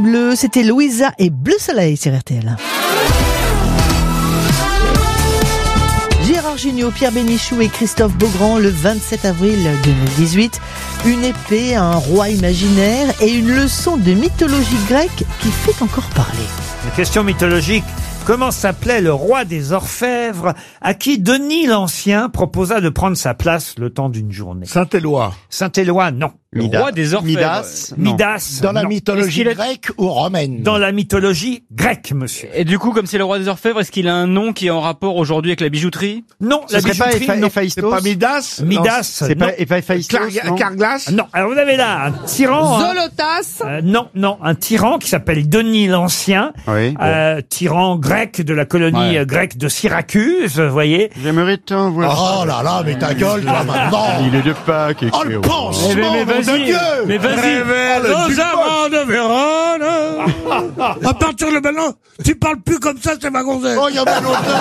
Bleu, c'était Louisa et Bleu Soleil sur RTL. Gérard Jugnot, Pierre Bénichou et Christophe Beaugrand le 27 avril 2018. Une épée, un roi imaginaire et une leçon de mythologie grecque qui fait encore parler. La question mythologique. Comment s'appelait le roi des orfèvres à qui Denis l'Ancien proposa de prendre sa place le temps d'une journée? Saint-Éloi. Saint-Éloi, non. Le roi des orfèvres. Midas. Midas. Dans la non. mythologie grecque ou romaine? Dans la mythologie grecque, monsieur. Et du coup, comme c'est le roi des orfèvres, est-ce qu'il a un nom qui est en rapport aujourd'hui avec la bijouterie? Non, Ce la serait bijouterie, pas non. Héphaïstos? C'est pas Midas? Midas, C'est non. pas Héphaïstos, non Carglass? Non, alors vous avez là un tyran. Zolotas. Non, un tyran qui s'appelle Denis l'Ancien, Oui. tyran grec de la colonie grecque de Syracuse, vous voyez. J'aimerais tant voir. Oh là là, mais ta gueule, toi, maintenant! Il est de Pâques. Oh, le pansement, mais nom de Dieu! Mais vas-y. Révèle du amants de Vérone. À partir de maintenant, tu parles plus comme ça, c'est ma gonzesse. Oh, il y a bien longtemps!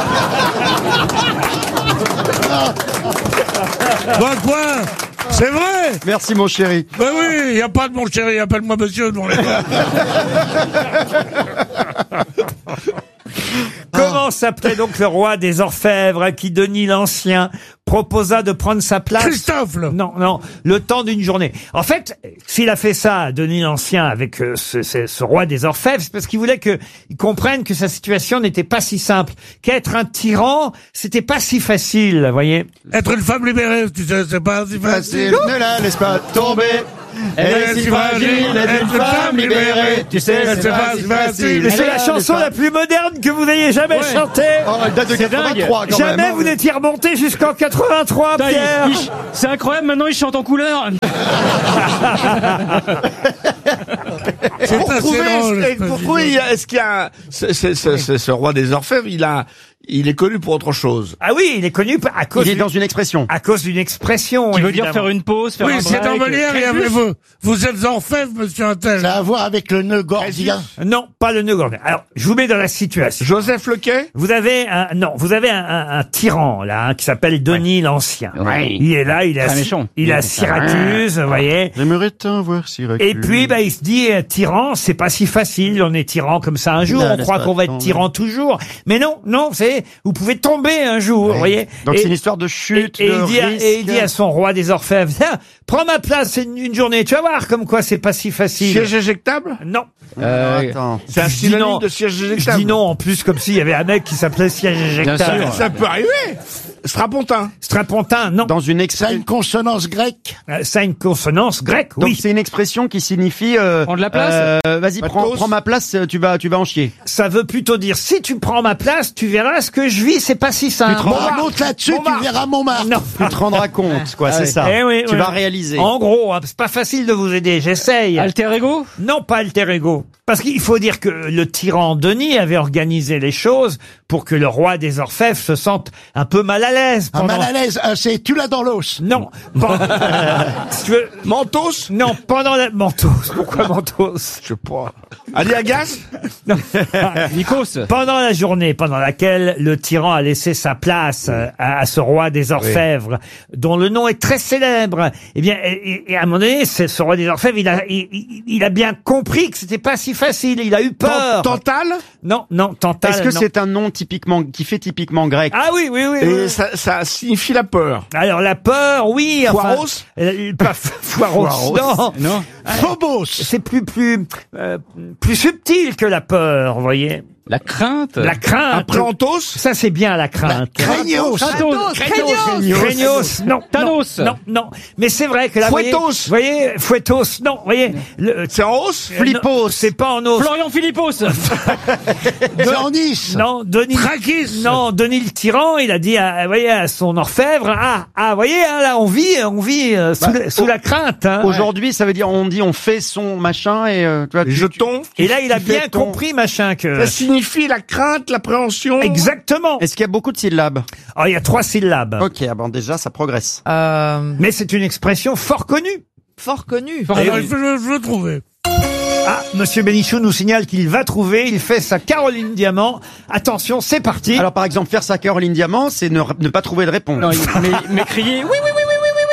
Bah quoi? C'est vrai? Merci mon chéri. Bah oui, y a pas de mon chéri, appelle-moi monsieur devant les gars. Comment s'appelait donc le roi des orfèvres à qui Denis l'Ancien proposa de prendre sa place? Christophe, là. Non, le temps d'une journée. En fait, s'il a fait ça, Denis l'Ancien, avec ce roi des orfèvres, c'est parce qu'il voulait qu'ils comprennent que sa situation n'était pas si simple. Qu'être un tyran, c'était pas si facile, vous voyez. Être une femme libérée, tu sais, c'est pas si facile. Ne la laisse pas tomber. Elle est si fragile, être une femme libérée. Tu sais, c'est pas si facile. Mais c'est la chanson la plus moderne que vous ayez jamais chantée. Oh, elle date de 83 quand même. Jamais vous n'étiez remonté jusqu'en 83, Putain, Pierre. c'est incroyable, maintenant il chante en couleur. C'est Pour assez drôle. prouver, est-ce qu'il y a, ce roi des orfèvres, il est connu pour autre chose. Ah oui, il est connu à cause Il est dans une expression. à cause d'une expression. Qui veut dire évidemment. faire une pause, faire Oui, un c'est break. dans Molière, il y avait vous êtes orfèvre, monsieur Untel. Ça a à voir avec le nœud gordien. Non, pas le nœud gordien. Alors, je vous mets dans la situation. Joseph Lequet? Vous avez un tyran là hein, qui s'appelle Denis l'Ancien. Ouais. Il est là, il est Très à méchant. Syracuse, vous voyez. J'aimerais tant voir Syracuse. Et puis il se dit tyran, c'est pas si facile. On est tyran comme ça un jour. Non, On croit laisse qu'on va pas être tyran toujours. Mais non, vous pouvez tomber un jour, vous voyez. Donc Et- c'est une histoire de chute, Et de il dit à son roi des orfèvres, tiens, prends ma place une journée, tu vas voir comme quoi c'est pas si facile. Siège éjectable? Non. Attends. C'est un Je dis synonyme non. de siège Je éjectable. dis non en plus comme s'il y avait un mec qui s'appelait siège éjectable. sûr. Ça peut arriver. Strapontin. Strapontin, non. Dans une Ça a expression. une consonance grecque? Ça a une consonance grecque, Donc oui. c'est une expression qui signifie. Prendre la place. Vas-y, prends ma place. Tu vas en chier. Ça veut plutôt dire si tu prends ma place, tu verras ce que je vis, c'est pas si simple. Bon, monte là-dessus, tu verras Montmartre. Non. Tu te rendras compte, quoi. C'est ça. Eh oui, tu oui. vas réaliser. En gros, hein, c'est pas facile de vous aider, j'essaye. Alter ego. Non, pas alter ego. Parce qu'il faut dire que le tyran Denis avait organisé les choses pour que le roi des orfèvres se sente un peu mal à l'aise. Un mal à l'aise, c'est tu l'as dans l'os. Non. Si tu veux... Mentos? Non, pendant la... Mentos. Pourquoi Mentos? Je sais pas. Aliagas? Non. Nikos. Pendant la journée pendant laquelle le tyran a laissé sa place à ce roi des orfèvres, dont le nom est très célèbre, eh bien, et à un moment donné, ce roi des orfèvres, il a bien compris que c'était pas si facile. Il a eu peur. Tantal? Non, Tantal. Est-ce que non. c'est un nom qui fait typiquement grec? Ah oui. Et ça signifie la peur. Alors la peur, oui. Enfin, Foiros? pas Foiros, non. Non. Phobos. C'est plus subtil que la peur, vous voyez. La crainte. La crainte. Préantos? Ça c'est bien la crainte. Craignos. Craignos, non. Thanos. Non. Mais c'est vrai que là, Fouettos. vous voyez, Fouettos, non, vous voyez. C'est en hausse? Flippos. C'est pas en os. Florian Philippos. C'est en Nice? Non, Denis. Trakis. Non, Denis le tyran, il a dit, vous voyez, à son orfèvre, vous voyez, hein, là, on vit sous la crainte. Hein. Aujourd'hui, ça veut dire on fait son machin et tu vois. Jetons? Et là, il a tu fais bien ton- compris, machin, que. Ça signifie la crainte, l'appréhension? Exactement. Est-ce qu'il y a beaucoup de syllabes? Oh, il y a 3 syllabes. Ok, bon déjà ça progresse. Mais c'est une expression fort connue. Fort connu. Alors, je veux le trouver. Ah, Monsieur Bénichou nous signale qu'il va trouver, il fait sa Caroline Diamant. Attention, c'est parti. Alors par exemple faire sa Caroline Diamant, c'est ne pas trouver de réponse. Non, mais crier. Oui.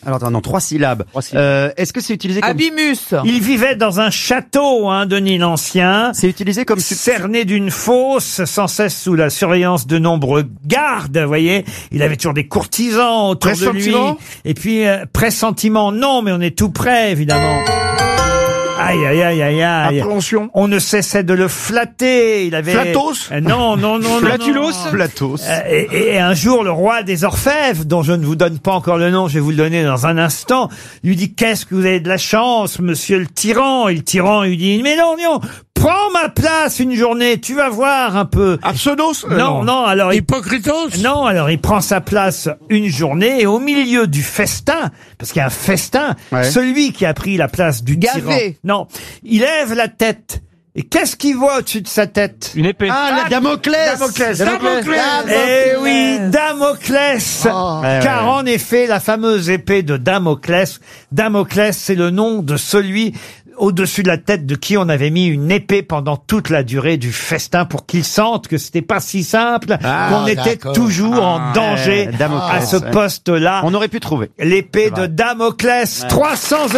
Alors, attends, non, 3 syllabes. Est-ce que c'est utilisé comme... Abimus. Il vivait dans un château, Denis l'Ancien. C'est utilisé comme... Cerné d'une fosse, sans cesse sous la surveillance de nombreux gardes, vous voyez. Il avait toujours des courtisans autour de lui. Et puis, pressentiment, non, mais on est tout près, évidemment. Aïe, aïe, aïe, aïe, aïe. Appréhension. On ne cessait de le flatter. Il avait... Flatos Non. Flatulos. Flatos. Et un jour, le roi des orfèvres, dont je ne vous donne pas encore le nom, je vais vous le donner dans un instant, lui dit: qu'est-ce que vous avez de la chance, monsieur le tyran. Et le tyran lui dit: mais non, prends ma place une journée, tu vas voir un peu. Absonos Non, alors... Hypocritos. Non, alors il prend sa place une journée et au milieu du festin, parce qu'il y a un festin, celui qui a pris la place du tyran... Non, il lève la tête. Et qu'est-ce qu'il voit au-dessus de sa tête? Une épée. Ah, la Damoclès. Eh oui, Damoclès. Car en effet, la fameuse épée de Damoclès, c'est le nom de celui au-dessus de la tête de qui on avait mis une épée pendant toute la durée du festin pour qu'il sente que c'était pas si simple, qu'on était toujours en danger à ce poste-là. On aurait pu trouver. L'épée de Damoclès, 300 €.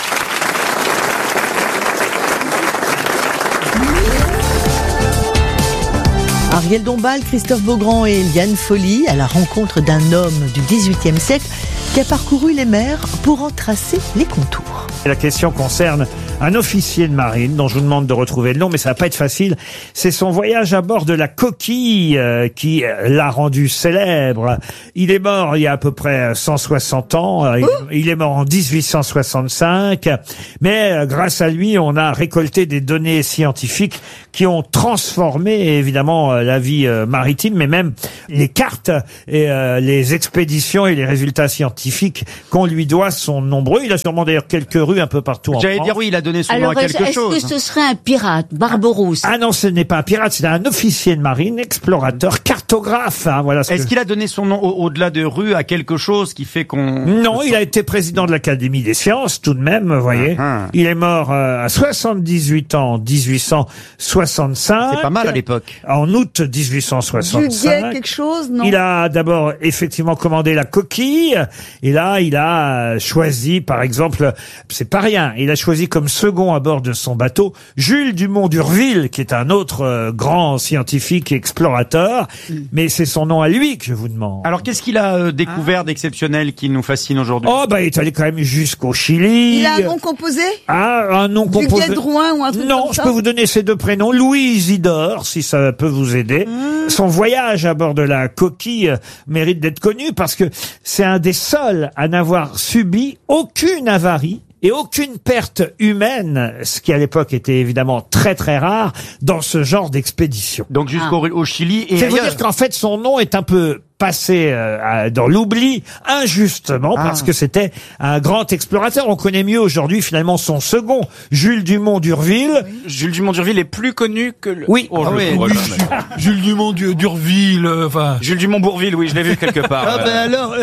Ariel Dombal, Christophe Beaugrand et Liane Folly à la rencontre d'un homme du XVIIIe siècle qui a parcouru les mers pour en tracer les contours. La question concerne un officier de marine dont je vous demande de retrouver le nom, mais ça va pas être facile. C'est son voyage à bord de la Coquille qui l'a rendu célèbre. Il est mort il y a à peu près 160 ans. Il est mort en 1865. Mais grâce à lui, on a récolté des données scientifiques qui ont transformé évidemment la vie maritime, mais même les cartes et les expéditions et les résultats scientifiques qu'on lui doit sont nombreux. Il a sûrement d'ailleurs quelques rues un peu partout en France. J'allais dire oui, il a donné son nom à quelque chose. Est-ce que ce serait un pirate, Barbarousse? Ah non, ce n'est pas un pirate, c'est un officier de marine, explorateur, cartographe. Voilà. Est-ce qu'il a donné son nom au-delà de rue à quelque chose qui fait qu'on... Non, il a été président de l'Académie des sciences tout de même, vous voyez. Il est mort à 78 ans en 1865. C'est pas mal à l'époque. En août 1865. Quelque chose, non? Il a d'abord effectivement commandé la Coquille, et là il a choisi, par exemple, c'est pas rien, il a choisi comme second à bord de son bateau Jules Dumont d'Urville, qui est un autre grand scientifique et explorateur, mais c'est son nom à lui que je vous demande. Alors qu'est-ce qu'il a découvert d'exceptionnel qui nous fascine aujourd'hui? Oh bah il est allé quand même jusqu'au Chili. Il a un nom composé? Ah, un nom composé. Du Drouin ou un truc Non, comme je ça? peux vous donner ces deux prénoms. Louis Isidore, si ça peut vous aider. Son voyage à bord de la Coquille mérite d'être connu parce que c'est un des seuls à n'avoir subi aucune avarie et aucune perte humaine, ce qui à l'époque était évidemment très très rare dans ce genre d'expédition. Donc jusqu'au Chili et C'est vous dire qu'en fait son nom est un peu passé dans l'oubli injustement parce que c'était un grand explorateur. On connaît mieux aujourd'hui finalement son second, Jules Dumont d'Urville. Jules Dumont d'Urville est plus connu que le... Oui. Oh, Jules Dumont d'Urville, enfin. Jules Dumont Bourville, oui, je l'ai vu quelque part. Ah ben alors,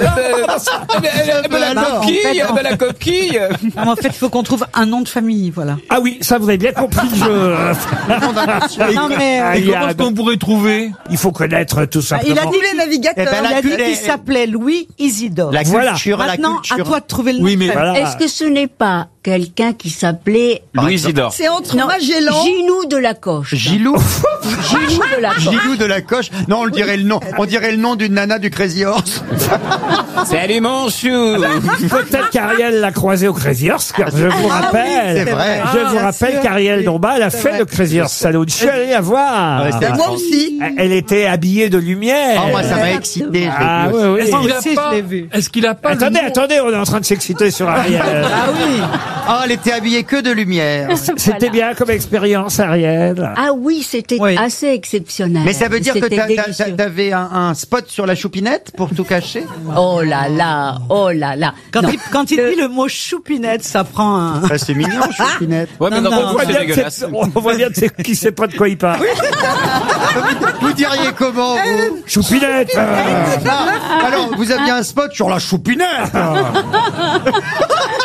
la coquille. En fait, il faut qu'on trouve un nom de famille, voilà. Ah oui, ça vous avez bien compris le jeu. Non, mais, Et comment est-ce qu'on pourrait trouver? Il faut connaître tout simplement. Il a dit les navigateurs. il a dit qu'il s'appait Louis Isidore. La Voilà. culture, Maintenant, la culture. à toi de trouver le nom. Oui, mais de famille. Voilà. Est-ce que ce n'est pas quelqu'un qui s'appelait Louis Isidore. C'est entre Magellan, Ginou de la Coche. Gilou? Ginou de la Coche. Gilou de la Coche? Non, on dirait le nom. On dirait le nom d'une nana du Crazy Horse. Salut mon chou. Peut-être qu'Ariel l'a croisé au Crazy Horse, car je vous rappelle. c'est vrai. Je vous rappelle qu'Ariel Dombal a fait le Crazy Horse Saloon. Je suis allé la voir. Moi aussi. Elle était habillée de lumière. Oh, moi, ça m'a excité. Ah oui, oui. Est-ce qu'il a pas Attendez, on est en train de s'exciter sur Ariel. Ah oui. Oh, elle était habillée que de lumière. C'était bien comme expérience, Ariel. Ah oui, c'était assez exceptionnel. Mais ça veut dire que C'était délicieux. t'avais un spot sur la choupinette pour tout cacher? Oh là là, oh là là. Quand Non. il dit le mot choupinette, ça prend un... Ah, c'est mignon, choupinette. Ouais, mais Non, dans non, mon On c'est dégueulasse. voit bien qu'il sait pas de quoi il parle. Vous diriez comment, vous? Choupinette. Alors, vous aviez un spot sur la choupinette.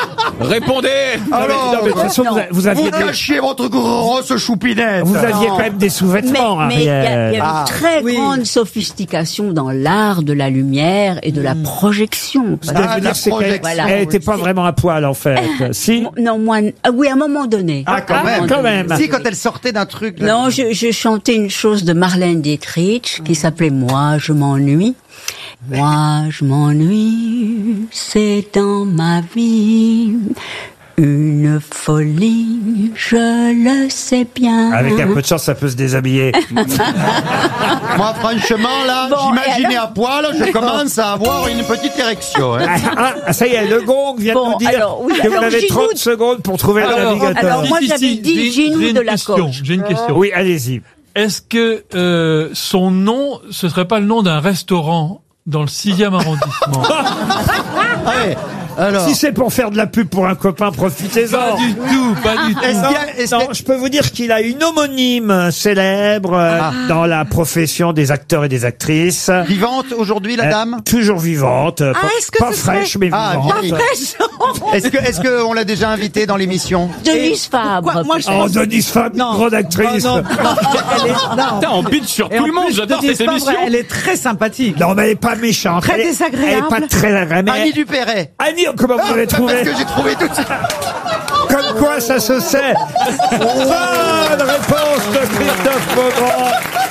Répondez. Alors, Non, mais de toute façon, vous aviez vous lâchez votre grosse choupinette. vous aviez quand même des sous-vêtements, Mais il y a Ariel. une très grande sophistication dans l'art de la lumière et de la projection. Ce que je veux la dire, c'est qu'elle projection. Voilà. elle était pas vraiment à poil, en fait. Si? Non, moi, oui, à un moment donné. Ah, quand À un même. moment Quand donné. même. Si, quand elle sortait d'un truc. là. Non, je chantais une chose de Marlène Dietrich qui s'appelait Moi, je m'ennuie. Moi, je m'ennuie, c'est dans ma vie une folie, je le sais bien. Avec un peu de chance, ça peut se déshabiller. Moi, franchement, là, Bon, j'imaginais et à poil, je commence à avoir une petite érection. Hein. Ah, ça y est, le gong vient Bon, de nous dire alors, oui, que vous alors, avez Ginou- 30 secondes pour trouver le navigateur. alors, moi, j'avais dit Ginou j'ai une de la question, Coche. J'ai une question. Oui, allez-y. Est-ce que son nom, ce serait pas le nom d'un restaurant dans le 6e arrondissement? Ouais. Alors, Si c'est pour faire de la pub pour un copain, profitez-en. Pas du tout, pas du tout. est-ce Non, qu'il y a- est-ce non, que- je peux vous dire qu'il a une homonyme célèbre dans la profession des acteurs et des actrices. vivante aujourd'hui, la dame Toujours vivante, pas, est-ce que pas ce serait- fraîche mais Ah, vivante. vieille. Est-ce que on l'a déjà invitée dans l'émission? Denise Fabre. Pourquoi moi, je Oh, pense- Denise Fabre, Non. grande actrice. Non, non, elle est- non. Putain, on bute sur Et tout en le monde, plus, j'adore Denise cette Fabre, émission. Elle est très sympathique. Non, mais elle est pas méchante. Très Elle est- désagréable. Elle est pas très agréable. Annie Dupéret. Annie, comment vous l'avez Parce trouvé? que j'ai trouvé tout de suite. Comme quoi ça se sait. Bonne réponse de Christophe Beaugrand.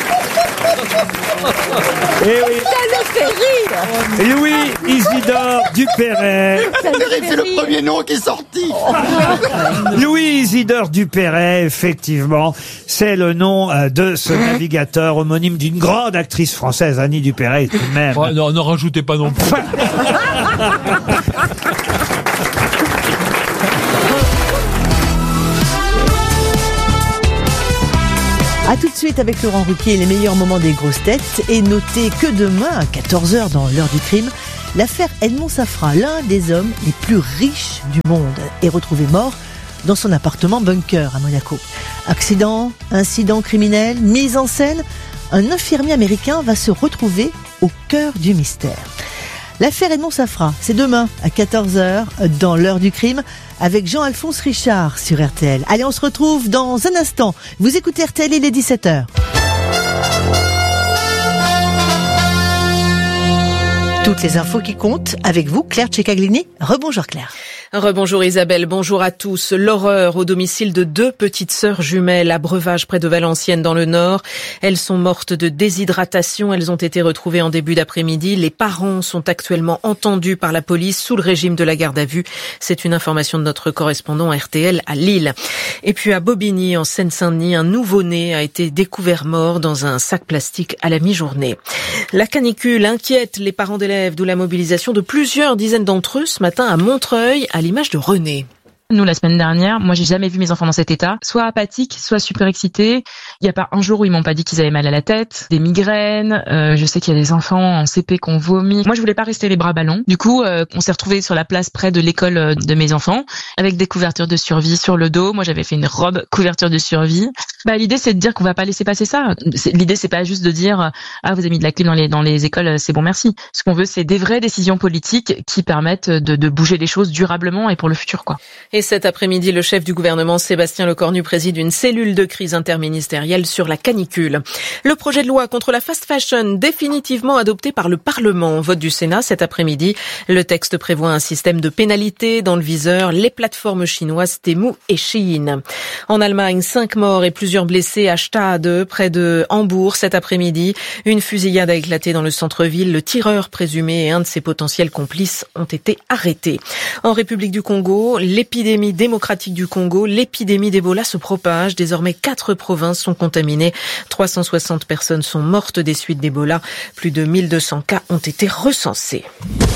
Eh oui, Ça le fait rire. Louis Isidore Dupéret. Ça le fait C'est le rire. premier nom qui est sorti. Louis Isidore Dupéret, effectivement, c'est le nom de ce navigateur homonyme d'une grande actrice française, Annie Dupéret, tout de même. Ouais, non, n'en rajoutez pas non plus. A tout de suite avec Laurent Ruquier, les meilleurs moments des grosses têtes. Et notez que demain, à 14h dans l'heure du crime, l'affaire Edmond Safra, l'un des hommes les plus riches du monde, est retrouvé mort dans son appartement bunker à Monaco. Accident, incident criminel, mise en scène, un infirmier américain va se retrouver au cœur du mystère. L'affaire Edmond Safra, c'est demain à 14h dans l'heure du crime avec Jean-Alphonse Richard sur RTL. Allez, on se retrouve dans un instant. Vous écoutez RTL, il est 17h. Toutes les infos qui comptent avec vous, Claire Tchekaglini. Rebonjour Claire. Rebonjour Isabelle, bonjour à tous. L'horreur au domicile de deux petites sœurs jumelles à Breuvage près de Valenciennes dans le Nord. Elles sont mortes de déshydratation. Elles ont été retrouvées en début d'après-midi. Les parents sont actuellement entendus par la police sous le régime de la garde à vue. C'est une information de notre correspondant RTL à Lille. Et puis à Bobigny, en Seine-Saint-Denis, un nouveau-né a été découvert mort dans un sac plastique à la mi-journée. La canicule inquiète les parents d'élèves, d'où la mobilisation de plusieurs dizaines d'entre eux ce matin à Montreuil, à l'image de René. Nous, la semaine dernière, moi, j'ai jamais vu mes enfants dans cet état. Soit apathiques, soit super excités. Il n'y a pas un jour où ils m'ont pas dit qu'ils avaient mal à la tête, des migraines. Je sais qu'il y a des enfants en CP qui ont vomi. Moi, je voulais pas rester les bras ballants. Du coup, on s'est retrouvés sur la place près de l'école de mes enfants, avec des couvertures de survie sur le dos. Moi, j'avais fait une robe couverture de survie. L'idée, c'est de dire qu'on va pas laisser passer ça. L'idée, c'est pas juste de dire, ah, vous avez mis de la clim dans les écoles, c'est bon, merci. Ce qu'on veut, c'est des vraies décisions politiques qui permettent de bouger les choses durablement et pour le futur, quoi. Et cet après-midi, le chef du gouvernement, Sébastien Lecornu, préside une cellule de crise interministérielle sur la canicule. Le projet de loi contre la fast fashion, définitivement adopté par le Parlement. Vote du Sénat cet après-midi. Le texte prévoit un système de pénalité dans le viseur, les plateformes chinoises Temu et Shein. En Allemagne, 5 morts et plusieurs blessés à Stade, près de Hambourg, cet après-midi. Une fusillade a éclaté dans le centre-ville. Le tireur présumé et un de ses potentiels complices ont été arrêtés. En République du Congo, l'épidémie démocratique du Congo, l'épidémie d'Ebola se propage. Désormais, 4 provinces sont contaminées. 360 personnes sont mortes des suites d'Ebola. Plus de 1200 cas ont été recensés.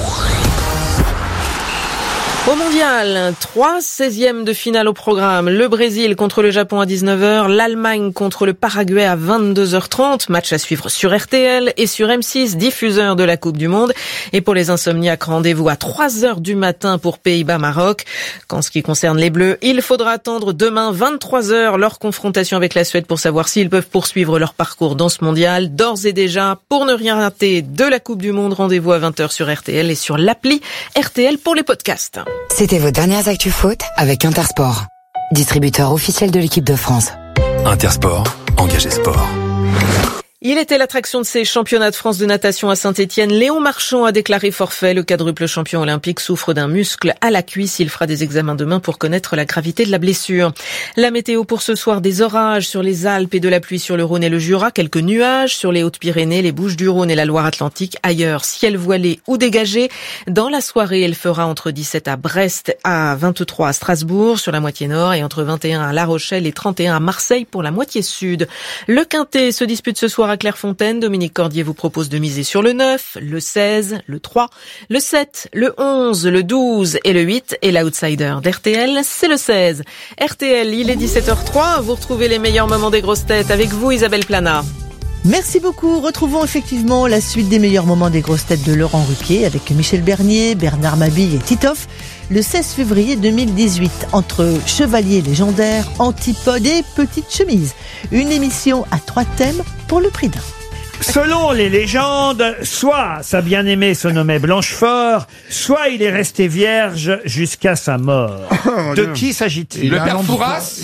Au mondial, 3 16e de finale au programme. Le Brésil contre le Japon à 19h, l'Allemagne contre le Paraguay à 22h30. Match à suivre sur RTL et sur M6, diffuseur de la Coupe du Monde. Et pour les insomniaques, rendez-vous à 3h du matin pour Pays-Bas-Maroc. Qu'en ce qui concerne les Bleus, il faudra attendre demain 23h leur confrontation avec la Suède pour savoir s'ils peuvent poursuivre leur parcours dans ce mondial. D'ores et déjà, pour ne rien rater de la Coupe du Monde, rendez-vous à 20h sur RTL et sur l'appli RTL pour les podcasts. C'était vos dernières actus foot avec Intersport, distributeur officiel de l'équipe de France. Intersport, engagé sport. Il était l'attraction de ces championnats de France de natation à Saint-Étienne. Léon Marchand a déclaré forfait. Le quadruple champion olympique souffre d'un muscle à la cuisse. Il fera des examens demain pour connaître la gravité de la blessure. La météo pour ce soir, des orages sur les Alpes et de la pluie sur le Rhône et le Jura. Quelques nuages sur les Hautes-Pyrénées, les Bouches-du-Rhône et la Loire-Atlantique. Ailleurs, ciel voilé ou dégagé. Dans la soirée, elle fera entre 17 à Brest, à 23 à Strasbourg sur la moitié nord et entre 21 à La Rochelle et 31 à Marseille pour la moitié sud. Le Quintet se dispute ce soir à Clairefontaine. Dominique Cordier vous propose de miser sur le 9, le 16, le 3, le 7, le 11, le 12 et le 8. Et l'outsider d'RTL, c'est le 16. RTL, il est 17h03. Vous retrouvez les meilleurs moments des grosses têtes avec vous, Isabelle Plana. Merci beaucoup. Retrouvons effectivement la suite des meilleurs moments des grosses têtes de Laurent Ruquier avec Michel Bernier, Bernard Mabille et Titoff le 16 février 2018 entre Chevalier légendaire, Antipode et Petite chemise. Une émission à 3 thèmes pour le prix d'un. Selon les légendes, soit sa bien-aimée se nommait Blanchefort, soit il est resté vierge jusqu'à sa mort. De qui s'agit-il? Le père Fouras.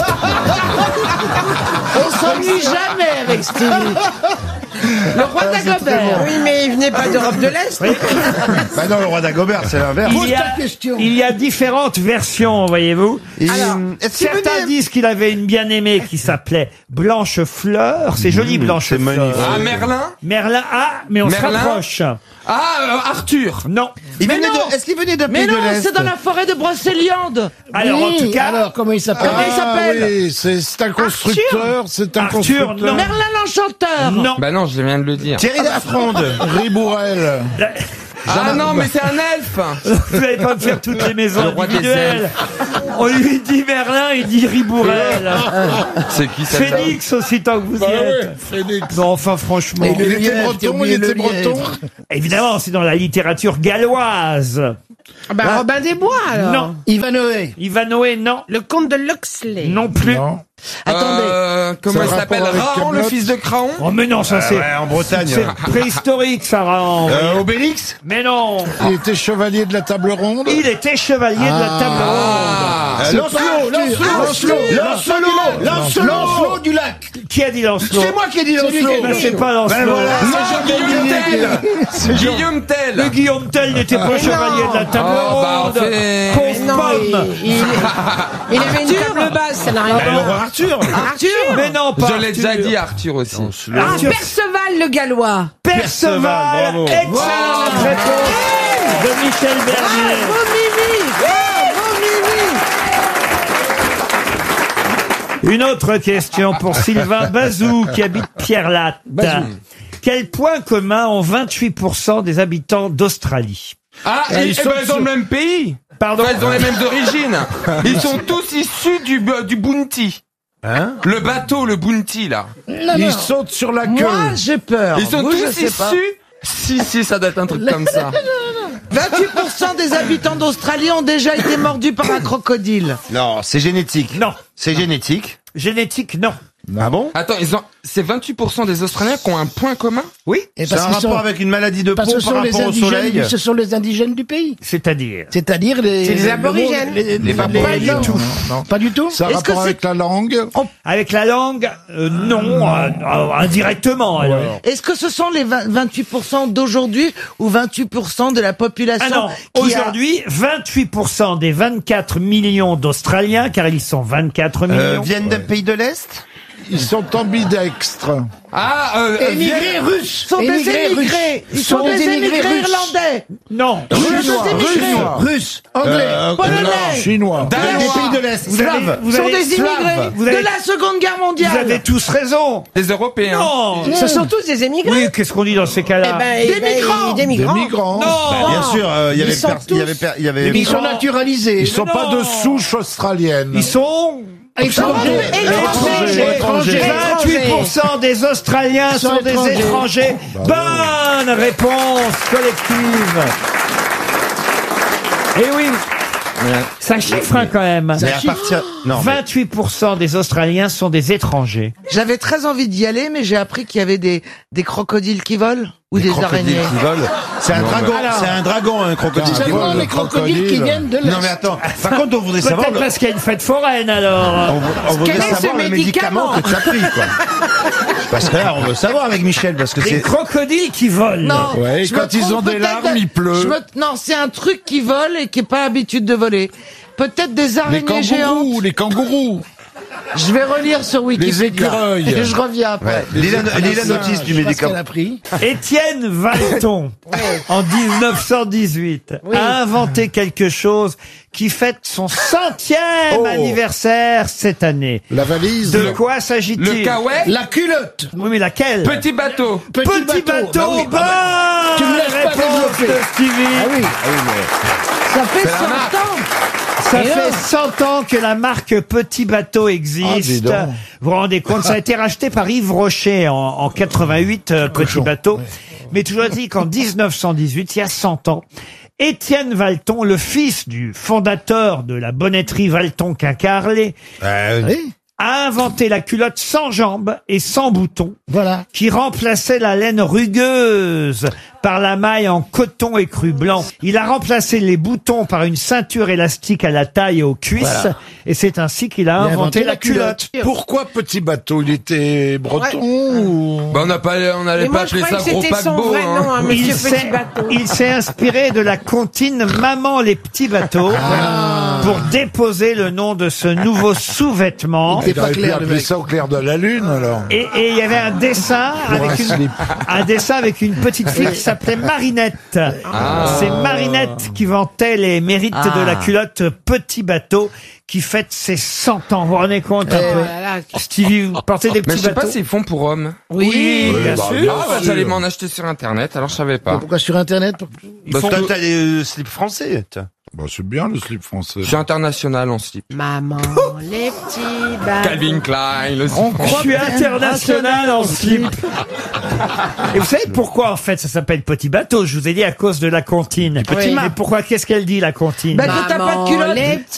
On s'ennuie jamais avec Stevie. Le roi d'Agobert. Oui, mais il venait pas d'Europe de l'Est. Oui. Bah non, le roi d'Agobert, c'est l'inverse. Il y a différentes versions, voyez-vous. Alors, Certains disent qu'il avait une bien-aimée qui s'appelait Blanchefleur. C'est joli, Blanchefleur. Ah, Merlin. Merlin, mais on se Merlin. rapproche. Ah, Arthur. Non. Est-ce qu'il venait de mais Pays de non, l'Est? c'est dans la forêt de Brocéliande. Alors, en tout cas. Alors, comment il s'appelle? Comment il s'appelle? Oui, c'est un constructeur, c'est un Arthur, constructeur. non. Merlin l'Enchanteur. Non. Bah non, je viens de le dire. Thierry Lafronde. Ribourel. Ah non, mais c'est un elfe. Vous n'allez pas me faire toutes les maisons Le roi des individuelles. On lui dit Merlin, il dit Ribourel. C'est qui ça? Phénix aussi, tant que vous y Bah êtes. ouais, Phoenix. Non, enfin, franchement. Il était breton, Évidemment, c'est dans la littérature galloise. Bah, Robin des Bois, alors. Non. Ivanhoé. Ivanhoé, non. Le comte de Loxley. Non plus. Non. Attendez. Comment Ça il a s'appelle? rapport avec Raon, le Kaamelott. fils de Craon. Oh, mais non, ça c'est. Ouais, en Bretagne. C'est préhistorique, ça, Raon. Obélix. Mais non. Il était chevalier de la table ronde. Il était chevalier de la table ronde. Lancelot du lac. Qui a dit Lancelot? C'est moi qui ai dit Lancelot. Ben, c'est pas Lancelot. Guillaume Tell. Guillaume Tell. Le Guillaume Tell n'était pas chevalier de la table ronde. Pauvre pomme. Il avait une table basse, ça n'a rien à Le voir. roi Arthur. Arthur. Mais non, pas Je l'ai déjà Arthur. dit, Arthur aussi. Arthur. Perceval le Gallois. Perceval. bravo. Excellente réponse de Michel Bernier. Une autre question pour Sylvain Bazou qui habite Pierre-Latte. Quel point commun ont 28% des habitants d'Australie? Ah, ils ont le même pays. Pardon? Ils ont les mêmes origines. Ils sont tous issus du Bounty. Hein? Le bateau, le Bounty, là. Il saute sur la queue. Moi, j'ai peur. Ils sont Vous, je tous sais pas. issus. Si, ça doit être un truc comme ça. 28% des habitants d'Australie ont déjà été mordus par un crocodile. Non, c'est génétique. Non. C'est génétique. Génétique, non. Ah bon? Attends, c'est 28% des Australiens qui ont un point commun? Oui. Et C'est un rapport avec une maladie de peau parce que par rapport au soleil. ce sont les indigènes du pays. C'est-à-dire? C'est-à-dire les... C'est les aborigènes. Les aborigènes. Pas du tout. Pas du tout. Ça a Est-ce que rapport avec la langue. Avec la langue, non, indirectement. Alors. Est-ce que ce sont les 28% d'aujourd'hui ou 28% de la population Ah non, aujourd'hui, 28% des 24 millions d'Australiens, car ils sont 24 millions. Viennent d'un pays de l'Est? Ils sont ambidextres. émigrés russes sont des émigrés. Ils sont des émigrés irlandais. Non. Russes. Anglais. Polonais. Chinois. Des pays de l'Est. Slaves. vous Sont avez- des immigrés vous avez- de la Seconde Guerre Vous mondiale. avez tous raison. Des Européens. Non. Ce sont tous des émigrés. Oui, qu'est-ce qu'on dit dans ces cas-là? Des migrants. Des migrants. Non. Bien sûr, il y avait, Ils sont il y avait. Ils sont naturalisés. Ils sont Mais pas non. de souche australienne. Ils sont Étrangers. 28% des Australiens sont des étrangers. Bonne réponse collective. Eh oui. Ça chiffre quand même. Mais à partir... Non, mais- 28% des Australiens sont des étrangers. J'avais très envie d'y aller, mais j'ai appris qu'il y avait des crocodiles qui volent ou des araignées. Qui volent. C'est un dragon, c'est un dragon, un crocodile. Seulement les crocodiles qui viennent de l'Est. Non mais attends, par contre on voudrait savoir... Peut-être parce qu'il y a une fête foraine alors. On voudrait Quel est ce savoir le médicament que tu as pris, quoi. Parce que là, on veut savoir avec Michel, parce que Des c'est... crocodiles qui volent. Non, Ouais, je quand me ils trompe ont des peut-être larmes, il pleut. Non, c'est un truc qui vole et qui est pas habitude de voler. Peut-être des Les araignées géantes. kangourous, les kangourous. Je vais relire sur Wikipédia. écureuils. Et je reviens après. Lis la notice du médicament. Étienne Valton, en 1918, a inventé quelque chose qui fête son 100e anniversaire cette année. La valise. De quoi s'agit-il? Le kawaii. La culotte. Oui, mais laquelle? Petit bateau. Petit bateau. Bah oui, Bonne tu me laisses pas réponse développer. de Stevie. Ah oui. Ça fait 100 ans. Ça Et fait là 100 ans que la marque Petit Bateau existe. donc. Vous vous rendez compte, ça a été racheté par Yves Rocher en 88, Petit Bateau. Mais toujours dit qu'en 1918, il y a 100 ans, Étienne Valton, le fils du fondateur de la bonnetterie Valton-Quincarlé, a inventé la culotte sans jambes et sans boutons, Voilà. qui remplaçait la laine rugueuse par la maille en coton écru blanc. Il a remplacé les boutons par une ceinture élastique à la taille et aux cuisses, et c'est ainsi qu'il a inventé la culotte. Pourquoi petit bateau? Il était breton ou... Bah, on n'allait Mais pas moi, je appeler ça croyais que gros c'était son paquebot. vrai nom, hein, Il monsieur Petit s'est- Bateau. il s'est inspiré de la comptine Maman les petits bateaux pour déposer le nom de ce nouveau sous-vêtement. Il aurait pu appeler ça au clair de la lune, alors. Et il y avait un dessin avec une petite fille qui s'appelait Marinette. C'est Marinette qui vantait les mérites de la culotte Petit Bateau qui fête ses 100 ans. Vous vous rendez compte un peu? Stevie, vous portez des Mais petits je sais pas bateaux? s'ils font pour hommes. Oui, bien sûr. Ah, bah, j'allais m'en acheter sur internet, alors je savais pas. Pourquoi sur Internet? Parce que t'as les slips français. Bah, c'est bien le slip français. Je suis international en slip. Maman, les petits bateaux. Calvin Klein, le Je suis international en slip. Et vous savez pourquoi en fait ça s'appelle Petit Bateau? Je vous ai dit à cause de la comptine. Petit Mais pourquoi? Qu'est-ce qu'elle dit la comptine? Bah que t'as pas de culotte.